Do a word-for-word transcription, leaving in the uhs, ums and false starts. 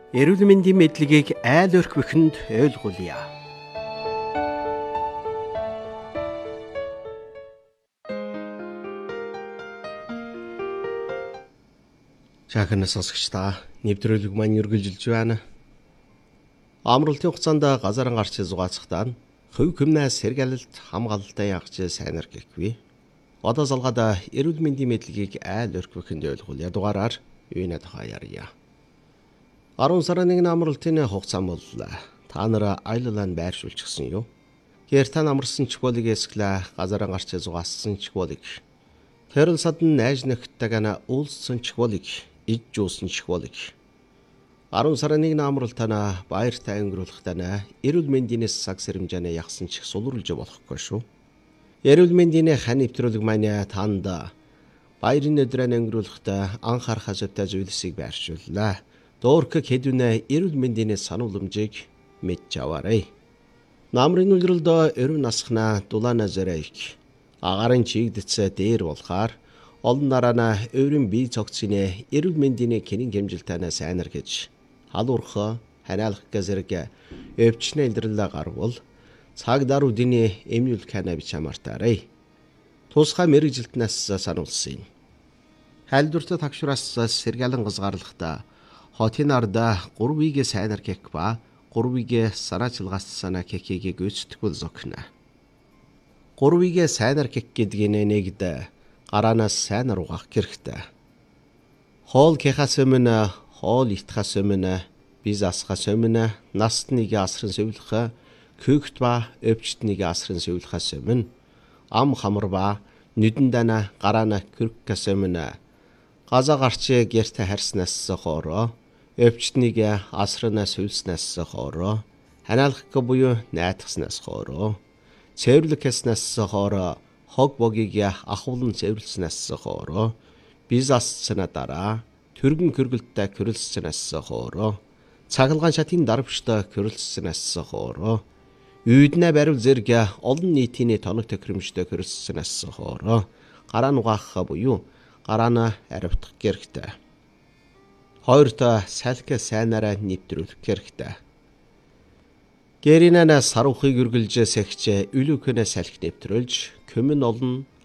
Эрүүл мэндийн мэдлэгийг айл өрхвөхөнд ойлгуулъя. Чаханаас сонсогчдаа нэвтрүүлэг маань үргэлжилж байна. Амралтын хугацаанд газар гарч зугаацахдаа хувь хүмнээс сэргэлэлт хамгаалалтаа ягч сайнар гэхгүй. Одоо залгаад эрүүл мэндийн мэдлэгийг айл өрхвөхөнд ойлгуулъя дугаараар юунаа тухайарья. арван сарын нэгний амралтын хугацаа бол та нар аялалаа байршуулчихсан юу? Гэр та амарсан ч болыг эсглэ газар гарч зугаассан ч болыг. Тэрл садан найж нөхдөг уулзсан ч болыг иж жуусан ч болыг. арван сарын нэгний амралтаа баяртай өнгөрүүлэхдээ эрүүл мэндийн цаг сэрэмжэнэ ягсан ч сулруулж болохгүй шүү. Эрүүл мэндийн хань нэвтрүүлэг маань танд баярын өдрөө өнгөрүүлэхдээ анхаарах зүйтэй зүйлсийг байршууллаа. Доорх хэдвнэ эрүүл мэндийн санууламжийг мэдж аваарай. Намрын үлрэлд эрүүл насхна дулаана зэрэг агарын чигдэцээ дээр болохоор олон нарана өөрийн бие цогцны эрүүл мэндийн кэнин хэмжилтэнэ сайнар гэж халуурх хараалах гэзэрэг өвчнө илдэрлээ гарвал цаг даруудын эмнүүл кана бичамартаарай. Тусгай мэрэгжилтнээс сануулсан. Хайлдвартай тагшураас сэргэлэн газгаарлахта хотын арда гурвыг сайнар кек ба гурвыг санаачилгаас санаа кекийг гүйцэтгэл зогно. Гурвыг сайнар кек гэдгийг нэгдэ гараанаас сайнар угаах хэрэгтэй. Хоол кехас өмнө, хоол итхас өмнө, biz асхас өмнө, настныг асран сувлах, kügt ба өвчтнийг асран сувлахаас өмнө, ам хамар ба нүдэн дана гараана кürkkäs өмнө, газа гарч гэрте харснаас хоороо, өвчтнийг асранаас сувлснаас хоороо, ханаалах буюу найдахснаас хоороо, цэвэрлэхээс хоороо, хог богийг ахуулан цэвэрлснээс хоороо, biz асцна дараа, түргэн кürгэлттэй кürэлснээс хоороо, цагалгаан шатын дарвчтай кürэлснээс хоороо, үйднэ барив зэрэг олон нийтийн тоног тохиромжтой кürэлснээс хоороо, гараа нугаах буюу гараана аривтах хэрэгтэй. Хоёрт салхи сайнараа нэвтрүүлэх хэрэгтэй. Гэринэнэ сарухыг үргэлж сэгч үлүүхнэ салхи нэвтрүүлж, көмөн олон